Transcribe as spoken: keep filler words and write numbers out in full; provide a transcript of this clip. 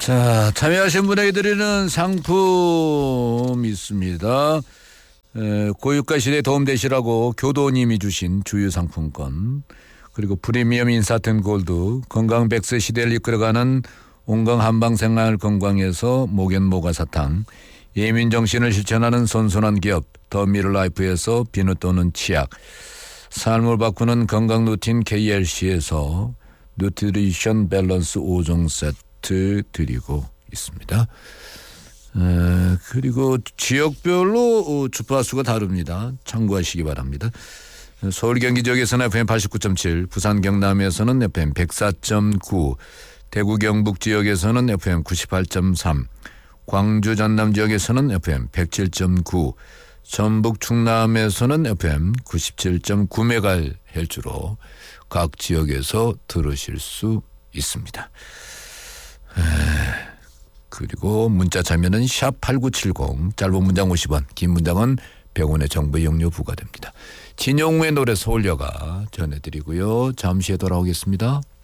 자, 참여하신 분에게 드리는 상품 있습니다. 에, 고유가 시대에 도움되시라고 교도님이 주신 주유상품권, 그리고 프리미엄 인사템 골드, 건강 백세 시대를 이끌어가는 온강 한방생활 건강에서 목연모가사탕, 예민정신을 실천하는 선순환 기업 더미러라이프에서 비누 또는 치약, 삶을 바꾸는 건강 루틴 케이엘씨에서 뉴트리션 밸런스 오 종 세트 드리고 있습니다. 에, 그리고 지역별로 주파수가 다릅니다. 참고하시기 바랍니다. 서울 경기 지역에서는 에프엠 팔십구 점 칠, 부산 경남에서는 에프엠 백사 점 구, 대구 경북 지역에서는 에프엠 구십팔 점 삼, 광주 전남 지역에서는 에프엠 백칠 점 구, 전북 충남에서는 에프엠 구십칠 점 구 메가헤르츠로 각 지역에서 들으실 수 있습니다. 에, 그리고 문자 참여는 샵 팔구칠공, 짧은 문장 오십 원, 긴 문장은 백 원의 정보 이용료 부과됩니다. 진용우의 노래 서울여가 전해드리고요. 잠시 후에 돌아오겠습니다.